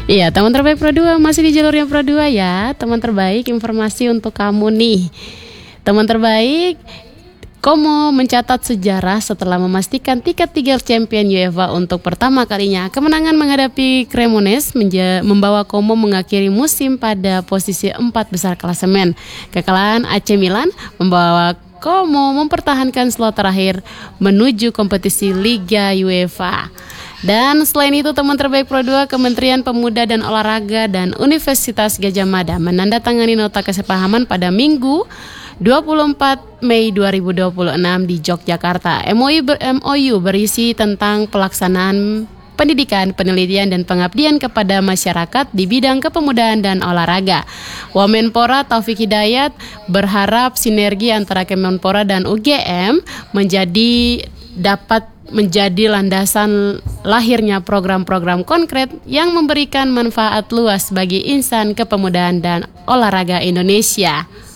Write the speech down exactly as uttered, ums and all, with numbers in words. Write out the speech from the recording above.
Iya, teman terbaik Pro dua masih di jalurnya Pro dua ya. Teman terbaik, informasi untuk kamu nih. Teman terbaik, Como mencatat sejarah setelah memastikan tiket tiga champion UEFA untuk pertama kalinya. Kemenangan menghadapi Cremonese menja- membawa Como mengakhiri musim pada posisi empat besar klasemen. Kekalahan A C Milan membawa Como mempertahankan slot terakhir menuju kompetisi Liga UEFA. Dan selain itu, teman terbaik Pro dua, Kementerian Pemuda dan Olahraga dan Universitas Gadjah Mada menandatangani nota kesepahaman pada Minggu dua puluh empat Mei dua ribu dua puluh enam di Yogyakarta. M O U, ber- M O U berisi tentang pelaksanaan pendidikan, penelitian, dan pengabdian kepada masyarakat di bidang kepemudaan dan olahraga. Wamenpora Taufik Hidayat berharap sinergi antara Kemenpora dan U G M menjadi dapat menjadi landasan lahirnya program-program konkret yang memberikan manfaat luas bagi insan kepemudaan dan olahraga Indonesia.